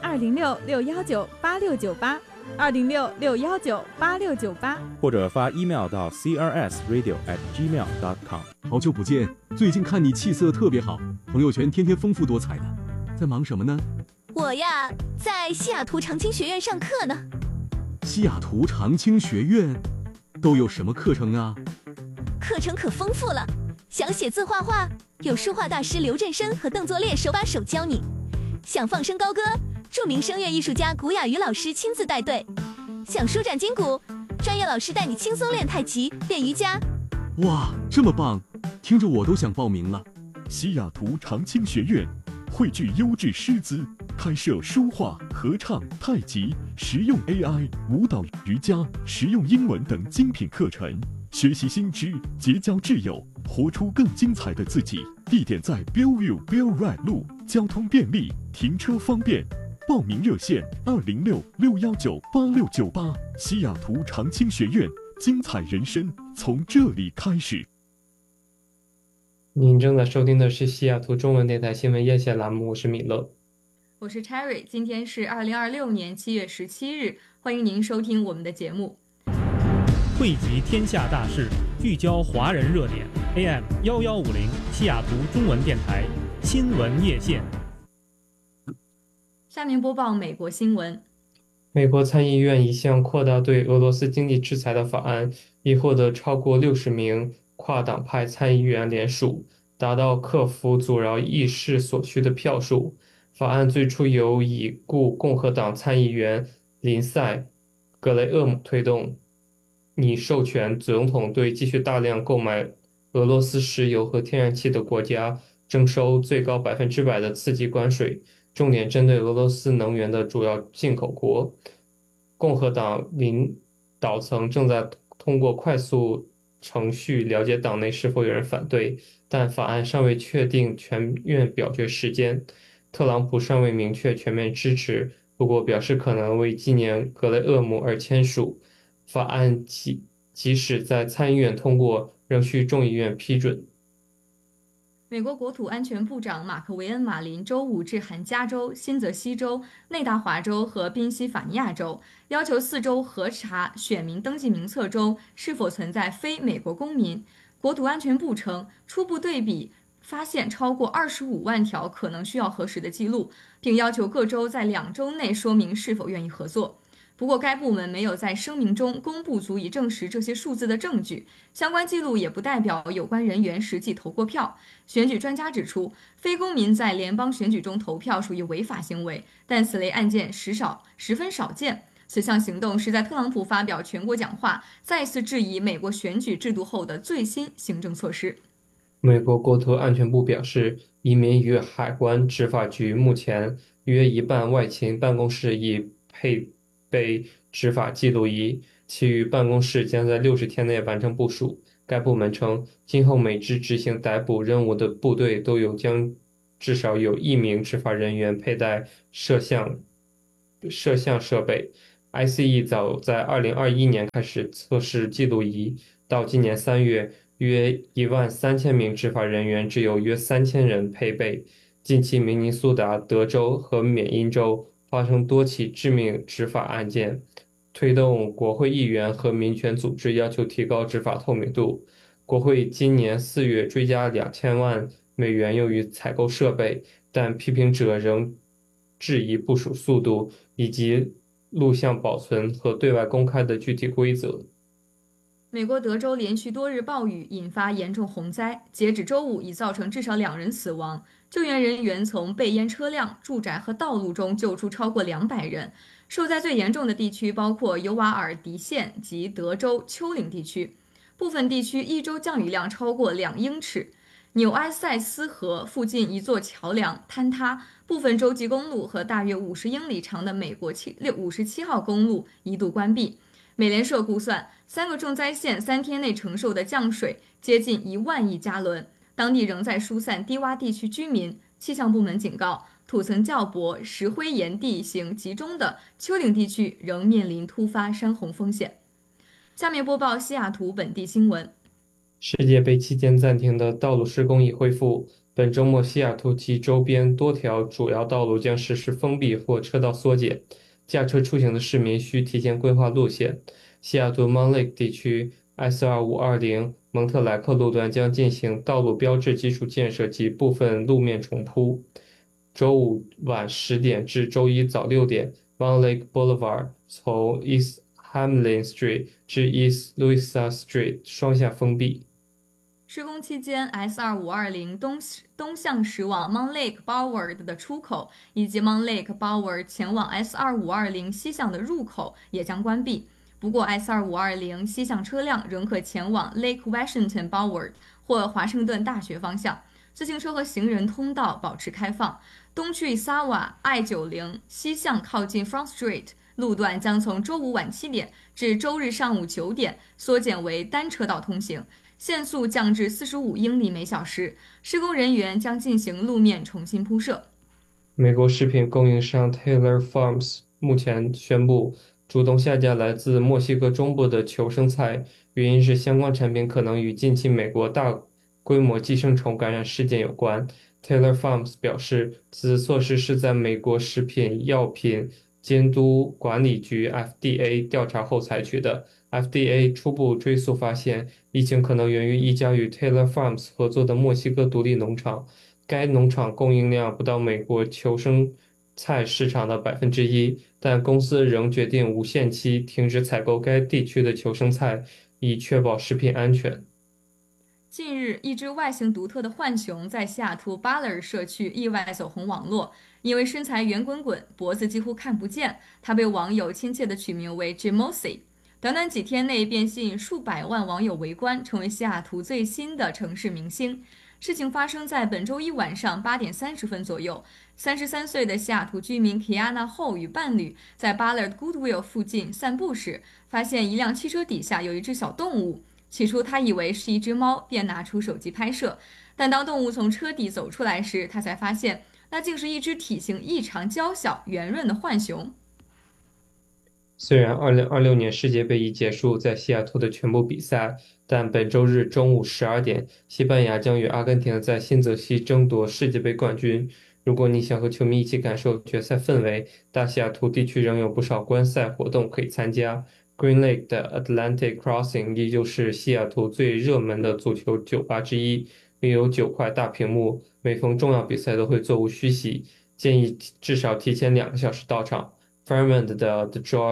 206-619-8698，206-619-8698， 或者发 email 到 crsradio@gmail.com。 好久不见，最近看你气色特别好，朋友圈天天丰富多彩的，在忙什么呢？ 我呀，在西雅图长青学院上课呢。 西雅图长青学院都有什么课程啊？ 课程可丰富了，想写字画画，有书画大师刘振生和邓作烈手把手教你；想放声高歌，著名声乐艺术家古雅瑜老师亲自带队；想舒展筋骨，专业老师带你轻松练太极、练瑜伽。 哇，这么棒，听着我都想报名了。 西雅图长青学院汇聚优质师资，开设书画、合唱、太极、实用 AI、舞蹈、瑜伽、实用英文等精品课程，学习新知，结交挚友，活出更精彩的自己。地点在 Bellevue Bell Ride 路，交通便利，停车方便。报名热线206-619-8698。西雅图长青学院，精彩人生从这里开始。 您正在收听的是西雅图中文电台新闻夜线栏目，我是米勒， 我是 Cherry， 今天是2026年7月17日，欢迎您收听我们的节目。 汇集天下大事，聚焦华人热点。AM 1150，西雅图中文电台新闻夜线。 下面播报美国新闻。 美国参议院一项扩大对俄罗斯经济制裁的法案，已获得超过60名跨党派参议员联署，达到克服阻扰议事所需的票数。法案最初由已故共和党参议员林赛·格雷厄姆推动，拟授权总统对继续大量购买俄罗斯石油和天然气的国家征收最高100%的刺激关税，重点针对俄罗斯能源的主要进口国。共和党领导层正在通过快速程序了解党内是否有人反对，但法案尚未确定全院表决时间。特朗普尚未明确全面支持，不过表示可能为纪念格雷厄姆而签署。法案即使在参议院通过，仍需众议院批准。 美国国土安全部长马克·维恩·马林周五致函加州、新泽西州、内达华州和宾夕法尼亚州，要求4州核查选民登记名册中是否存在非美国公民。国土安全部称，初步对比发现超过25万条可能需要核实的记录，并要求各州在2周内说明是否愿意合作。 不过该部门没有在声明中公布足以证实这些数字的证据，相关记录也不代表有关人员实际投过票。选举专家指出，非公民在联邦选举中投票属于违法行为，但此类案件十分少见。此项行动是在特朗普发表全国讲话，再次质疑美国选举制度后的最新行政措施。 美国国土安全部表示，移民与海关执法局目前约一半外勤办公室已配备执法记录仪，其余办公室将在60天内完成部署。该部门称，今后每支执行逮捕任务的部队都将至少有1名执法人员佩戴摄像设备。ICE 早在2021年开始测试记录仪，到今年3月，约13000名执法人员只有约3000人配备。近期，明尼苏达、德州和缅因州发生多起致命执法案件，推动国会议员和民权组织要求提高执法透明度。国会今年4月追加2000万美元用于采购设备，但批评者仍质疑部署速度以及录像保存和对外公开的具体规则。 美国德州连续多日暴雨引发严重洪灾，截止周五已造成至少2人死亡。救援人员从被淹车辆、住宅和道路中救出超过200人。受灾最严重的地区包括尤瓦尔迪县及德州丘陵地区，部分地区一周降雨量超过2英尺。纽埃塞斯河附近一座桥梁坍塌，部分州际公路和大约50英里长的美国57号公路一度关闭。美联社估算，3个重灾县3天内承受的降水接近1万亿加仑，当地仍在疏散低洼地区居民。气象部门警告，土层较薄、石灰岩地形集中的丘陵地区仍面临突发山洪风险。下面播报西雅图本地新闻。 世界杯期间暂停的道路施工已恢复，本周末西雅图及周边多条主要道路将实施封闭或车道缩减，驾车出行的市民需提前规划路线。西雅图 Mon Lake 地区 S2520 蒙特莱克路段将进行道路标志基础建设及部分路面重铺。周五晚10点至周一早6点 Mon Lake Boulevard 从 East Hamlin Street 至 East Louisa Street 双向封闭。 施工期间 ，S2520 东向驶往 Mon Lake Boulevard 的出口，以及 Mon Lake Boulevard 前往 S2520 西向的入口也将关闭。不过 ，S2520 西向车辆仍可前往 Lake Washington Boulevard 或华盛顿大学方向。自行车和行人通道保持开放。东去 Sawa I90 西向靠近 Front Street 路段将从周五晚7点至周日上午9点缩减为单车道通行。限速降至45英里每小时，施工人员将进行路面重新铺设。 美国食品供应商 Taylor Farms 目前宣布主动下架来自墨西哥中部的球生菜，原因是相关产品可能与近期美国大规模寄生虫感染事件有关。Taylor Farms 表示，此措施是在美国食品药品监督管理局 FDA 调查后采取的。FDA 初步追溯发现，疫情可能源于一家与 Taylor Farms 合作的墨西哥独立农场，该农场供应量不到美国球生菜市场的1%，但公司仍决定无限期停止采购该地区的球生菜，以确保食品安全。 近日，一只外形独特的浣熊在西雅图巴勒尔社区意外走红网络，因为身材圆滚滚，脖子几乎看不见，它被网友亲切地取名为 Jimosi。短短几天内便吸引数百万网友围观，成为西雅图最新的城市明星。事情发生在本周一晚上8点30分左右。33岁的西雅图居民 Kiana Ho 与伴侣在 Ballard Goodwill 附近散步时，发现一辆汽车底下有一只小动物。起初他以为是一只猫，便拿出手机拍摄。但当动物从车底走出来时，他才发现那竟是一只体型异常娇小、圆润的浣熊。 虽然2026年世界杯已结束在西雅图的全部比赛，但本周日中午12点，西班牙将与阿根廷在新泽西争夺世界杯冠军。如果你想和球迷一起感受决赛氛围，大西雅图地区仍有不少观赛活动可以参加。Green Lake 的 Atlantic Crossing 依旧是西雅图最热门的足球酒吧之一，拥有9块大屏幕，每逢重要比赛都会座无虚席，建议至少提前2个小时到场。Fairmont 的 The George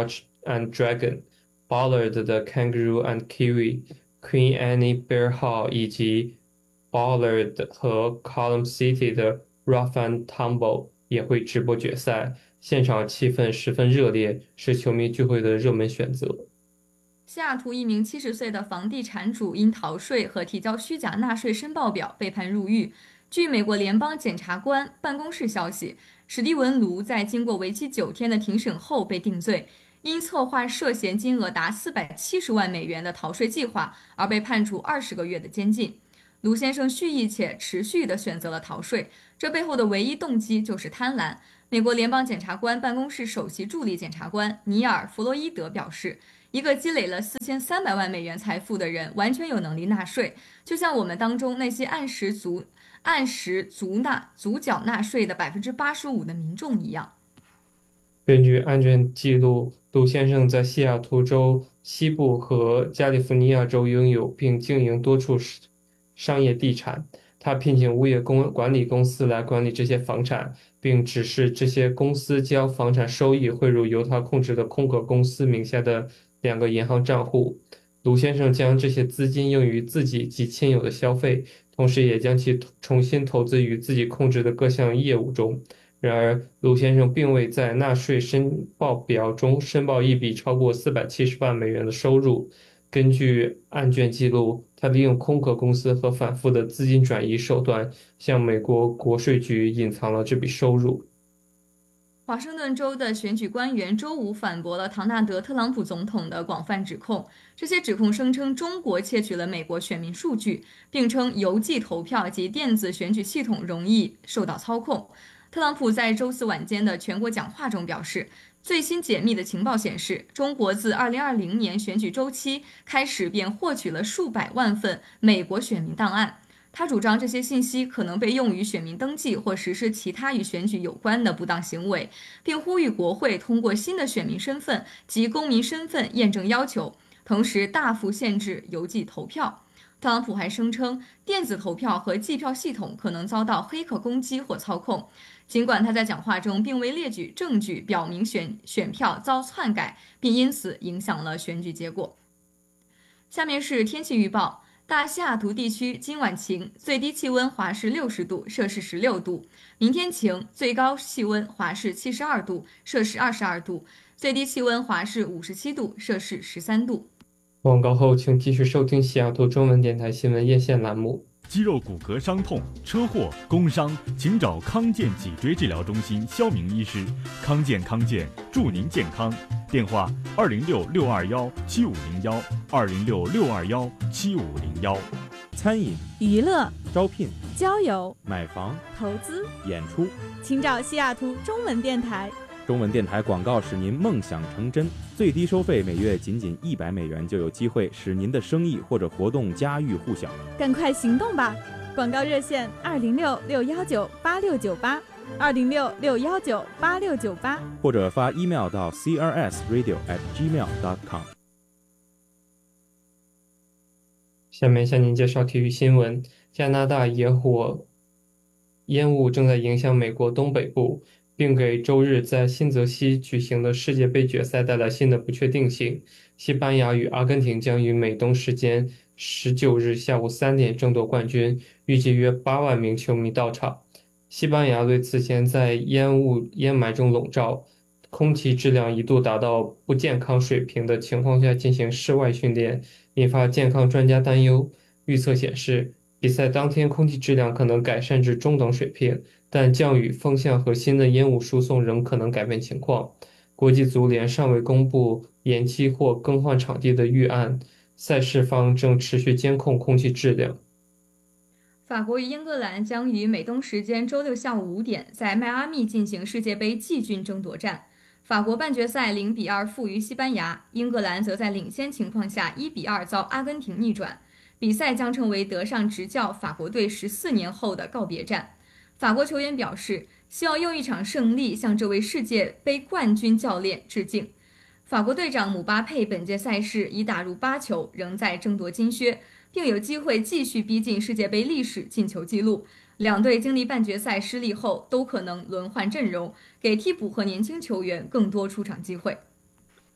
and Dragon、Ballard 的 Kangaroo and Kiwi、Queen Anne Bear Hall 以及 Ballard 和 Column City 的 Rough and Tumble 也会直播决赛，现场气氛十分热烈，是球迷聚会的热门选择。 西雅图一名70岁的房地产主因逃税和提交虚假纳税申报表被判入狱。据美国联邦检察官办公室消息，史蒂文·卢在经过为期9天的庭审后被定罪，因策划涉嫌金额达470万美元的逃税计划而被判处20个月的监禁。卢先生蓄意且持续地选择了逃税，这背后的唯一动机就是贪婪。美国联邦检察官办公室首席助理检察官尼尔·弗洛伊德表示，一个积累了4300万美元财富的人完全有能力纳税，就像我们当中那些按时足缴纳税的85%的民众一样。 根据案卷记录，卢先生在西雅图州西部和加利福尼亚州拥有并经营多处商业地产。他聘请物业管理公司来管理这些房产，并指示这些公司将房产收益汇入由他控制的空壳公司名下的2个银行账户。卢先生将这些资金用于自己及亲友的消费，同时也将其重新投资于自己控制的各项业务中。然而，卢先生并未在纳税申报表中申报一笔超过470万美元的收入。根据案卷记录，他利用空壳公司和反复的资金转移手段，向美国国税局隐藏了这笔收入。 华盛顿州的选举官员周五反驳了唐纳德·特朗普总统的广泛指控，这些指控声称中国窃取了美国选民数据，并称邮寄投票及电子选举系统容易受到操控。特朗普在周四晚间的全国讲话中表示，最新解密的情报显示，中国自2020年选举周期开始便获取了数百万份美国选民档案。他主张这些信息可能被用于选民登记或实施其他与选举有关的不当行为，并呼吁国会通过新的选民身份及公民身份验证要求，同时大幅限制邮寄投票。特朗普还声称，电子投票和计票系统可能遭到黑客攻击或操控。尽管他在讲话中并未列举证据表明选票遭篡改，并因此影响了选举结果。下面是天气预报。大西雅图地区今晚晴，最低气温华氏60度，摄氏16度；明天晴，最高气温华氏72度，摄氏22度；最低气温华氏57度，摄氏13度。 广告后，请继续收听西雅图中文电台新闻夜线栏目。 肌肉骨骼伤痛、车祸、工伤，请找康健脊椎治疗中心肖明医师。康健，祝您健康。电话206-621-7501，206-621-7501。 餐饮、 娱乐、 招聘、 交友、 买房、 投资、 演出， 请找西雅图中文电台。 中文电台广告使您梦想成真，最低收费每月仅100美元，就有机会使您的生意或者活动家喻户晓。 赶快行动吧！广告热线206-619-8698，206-619-8698， 或者发 email 到 crsradio@gmail.com。 下面向您介绍体育新闻。加拿大野火烟雾正在影响美国东北部，并给周日在新泽西举行的世界杯决赛带来新的不确定性。西班牙与阿根廷将于美东时间19日下午3点争夺冠军，预计约8万名球迷到场。西班牙队此前在烟雾烟霾中笼罩，空气质量一度达到不健康水平的情况下进行室外训练，引发健康专家担忧。预测显示，比赛当天空气质量可能改善至中等水平，但降雨、风向和新的烟雾输送仍可能改变情况。国际足联尚未公布延期或更换场地的预案，赛事方正持续监控空气质量。 法国与英格兰将于美东时间周六下午5点在迈阿密进行世界杯季军争夺战。法国半决赛0-2负于西班牙，英格兰则在领先情况下1-2遭阿根廷逆转。比赛将成为德尚执教法国队14年后的告别战。法国球员表示，希望用一场胜利向这位世界杯冠军教练致敬。法国队长姆巴佩本届赛事已打入8球，仍在争夺金靴，并有机会继续逼近世界杯历史进球纪录。两队经历半决赛失利后，都可能轮换阵容，给替补和年轻球员更多出场机会。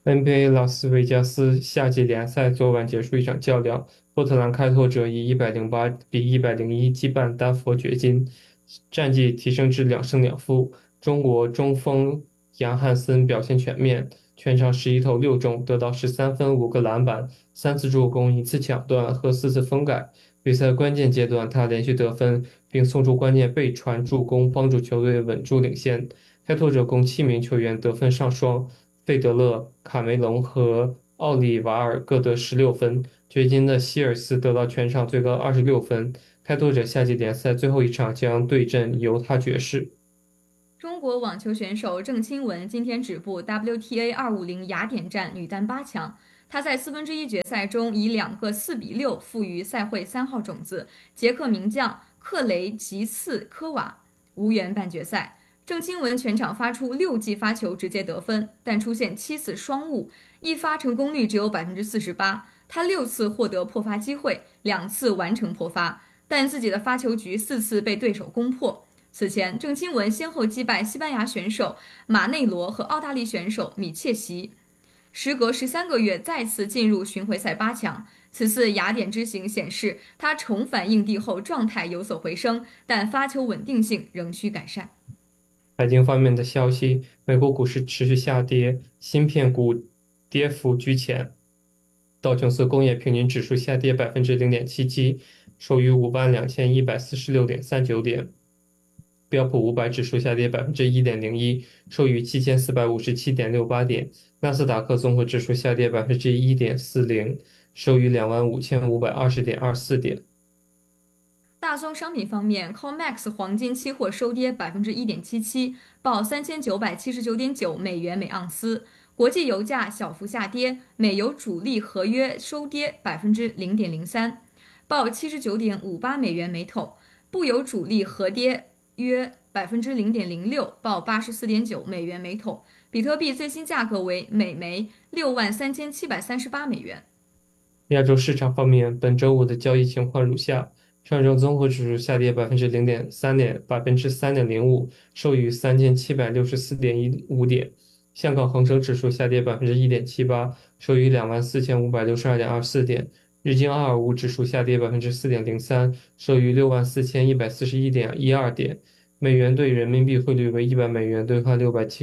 NBA 拉斯维加斯夏季联赛昨晚结束一场较量，波特兰开拓者以108比101击败丹佛掘金，战绩提升至2胜2负。中国中锋杨汉森表现全面，全场11投6中，得到13分、5个篮板、3次助攻、1次抢断和4次封盖。比赛关键阶段，他连续得分，并送出关键背传助攻，帮助球队稳住领先。开拓者共7名球员得分上双，费德勒、卡梅隆和奥利瓦尔各得16分。掘金的希尔斯得到全场最高26分。开拓者夏季联赛最后一场将对阵犹他爵士。 中国网球选手郑钦文今天止步 WTA 250雅典站女单8强。她在1/4决赛中以2个4比6负于赛会3号种子捷克名将克雷吉茨科娃，无缘半决赛。郑钦文全场发出6记发球直接得分，但出现7次双误，一发成功率只有 48%。她6次获得破发机会，2次完成破发，但自己的发球局4次被对手攻破。此前，郑钦文先后击败西班牙选手马内罗和澳大利选手米切席，时隔13个月再次进入巡回赛8强。此次雅典之行显示，他重返硬地后状态有所回升，但发球稳定性仍需改善。 财经方面的消息，美国股市持续下跌，芯片股跌幅居前。道琼斯工业平均指数下跌 0.77%， 收于52146.39点。标普500指数下跌 1.01%， 收于7457.68点。纳斯达克综合指数下跌 1.40%， 收于25520.24点。 大宗商品方面 ，COMEX 黄金期货收跌 1.77%， 报3979.9美元每盎司。国际油价小幅下跌，美油主力合约收跌 0.03%， 报79.58美元每桶。布油主力合跌约 0.06%， 报 84.9美元每桶。比特币最新价格为每枚63738美元。 亚洲市场方面，本周五的交易情况如下：上证综合指数下跌 3.05%， 收于3764.15点；香港恒生指数下跌 1.78%， 收于24562.24点；日经225指数下跌 4.03%， 收于64141.12点。美元兑人民币汇率为100美元兑换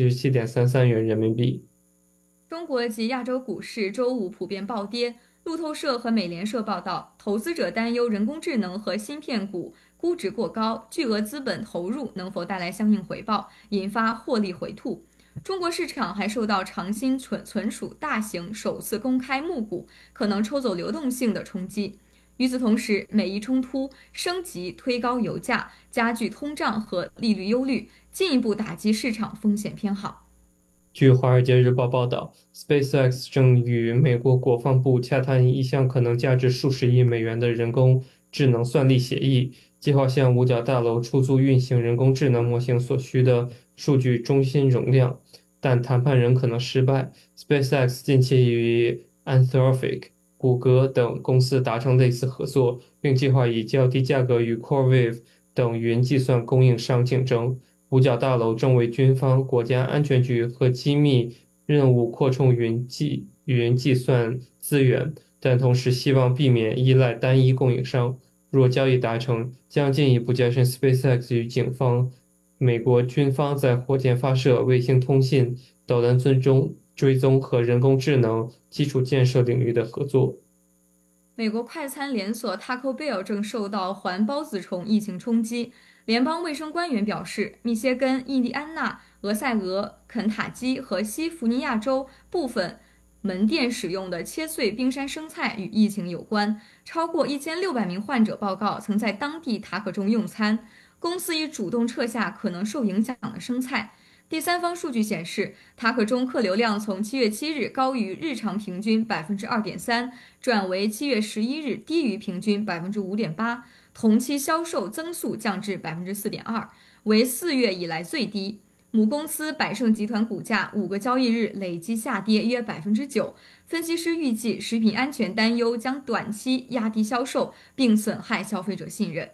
677.33元人民币。 中国及亚洲股市周五普遍暴跌。路透社和美联社报道，投资者担忧人工智能和芯片股估值过高，巨额资本投入能否带来相应回报，引发获利回吐。中国市场还受到长鑫存储大型首次公开募股可能抽走流动性的冲击。与此同时，美伊冲突升级推高油价，加剧通胀和利率忧虑，进一步打击市场风险偏好。 据《华尔街日报》报道 ，SpaceX 正与美国国防部洽谈一项可能价值数十亿美元的人工智能算力协议，计划向五角大楼出租运行人工智能模型所需的数据中心容量，但谈判仍可能失败。SpaceX 近期与 Anthropic、谷歌等公司达成类似合作，并计划以较低价格与 CoreWeave 等云计算供应商竞争。五角大楼正为军方、国家安全局和机密任务扩充云计算资源，但同时希望避免依赖单一供应商。若交易达成，将进一步加深 SpaceX 与警方、美国军方在火箭发射、卫星通信、导弹追踪和人工智能基础建设领域的合作。 美国快餐连锁 Taco Bell 正受到环孢子虫疫情冲击。联邦卫生官员表示，密歇根、印第安纳、俄塞俄、肯塔基和西弗尼亚州部分门店使用的切碎冰山生菜与疫情有关。超过1600名患者报告曾在当地塔可中用餐。公司已主动撤下可能受影响的生菜。第三方数据显示，塔可中客流量从7月7日高于日常平均 2.3%， 转为7月11日低于平均 5.8%， 同期销售增速降至 4.2%， 为4月以来最低。母公司百胜集团股价5个交易日累计下跌约 9%。 分析师预计，食品安全担忧将短期压低销售，并损害消费者信任。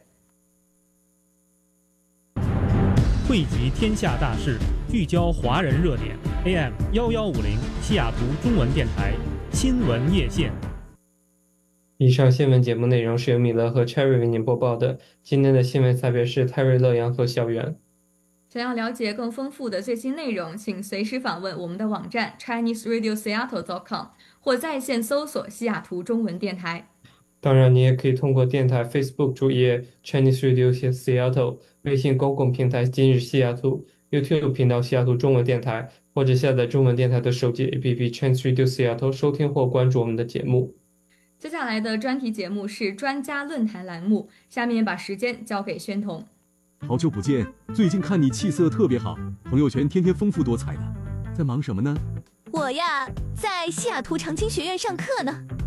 汇集天下大事，聚焦华人热点 AM1150西雅图中文电台新闻夜线。 以上新闻节目内容是由米勒和 Cherry 为您播报的。今天的新闻采编是泰瑞、乐阳和小袁。 想要了解更丰富的最新内容，请随时访问我们的网站 ChineseRadioSeattle.com 或在线搜索西雅图中文电台。 当然，你也可以通过电台 Facebook 主页 Chinese Radio Seattle、微信公共平台今日西雅图、YouTube 频道西雅图中文电台，或者下载中文电台的手机 APP Chinese Radio Seattle 收听或关注我们的节目。 接下来的专题节目是专家论坛栏目，下面把时间交给宣彤。 好久不见，最近看你气色特别好，朋友圈天天丰富多彩的，在忙什么呢？ 我呀，在西雅图长青学院上课呢。